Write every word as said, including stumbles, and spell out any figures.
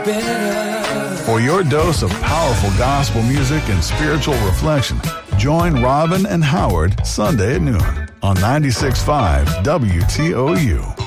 better. For your dose of powerful gospel music and spiritual reflection, join Robin and Howard Sunday at noon on ninety-six point five W T O U.